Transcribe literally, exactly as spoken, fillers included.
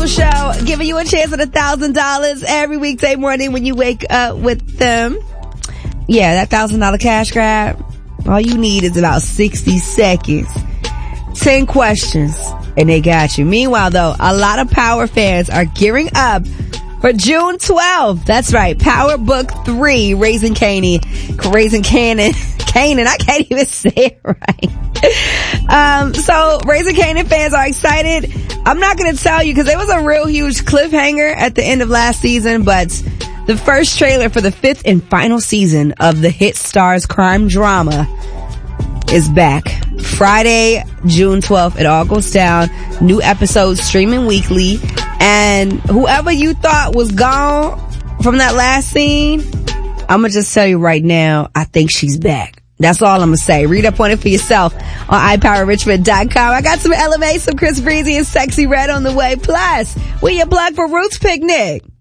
Show, giving you a chance at a thousand dollars every weekday morning when you wake up with them. Yeah, that thousand dollar cash grab. All you need is about sixty seconds. ten questions, and they got you. Meanwhile, though, a lot of Power fans are gearing up for June twelfth. That's right. Power Book three, Raising Kanan. Raising Kanan. Kanan. I can't even say it right. Um, so Raising Kanan fans are excited. I'm not going to tell you because there was a real huge cliffhanger at the end of last season, but the first trailer for the fifth and final season of the hit Starz crime drama is back. Friday, June twelfth, it all goes down. New episodes streaming weekly. And whoever you thought was gone from that last scene, I'm going to just tell you right now, I think she's back. That's all I'm going to say. Read up on it for yourself on i power richmond dot com. I got some L M A, some Chris Breezy, and Sexy Red on the way. Plus, we your plug for Roots Picnic.